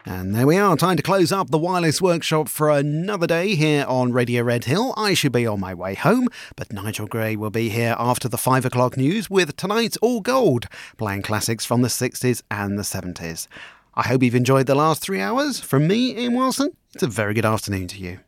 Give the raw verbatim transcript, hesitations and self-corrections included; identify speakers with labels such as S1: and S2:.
S1: And there we are, time to close up the Wireless Workshop for another day here on Radio Red Hill. I should be on my way home, but Nigel Gray will be here after the five o'clock news with tonight's All Gold, playing classics from the sixties and the seventies. I hope you've enjoyed the last three hours. From me, Ian Wilson, it's a very good afternoon to you.